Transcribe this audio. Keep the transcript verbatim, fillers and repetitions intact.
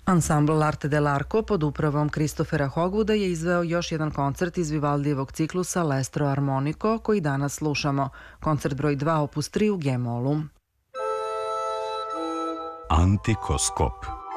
Ansambl L'Arte dell'Arco pod upravom Christophera Hogwooda je izveo još jedan koncert iz Vivaldijevog ciklusa L'Estro Armonico koji danas slušamo. Koncert broj dva opus tri u G-molu. Antikoskop.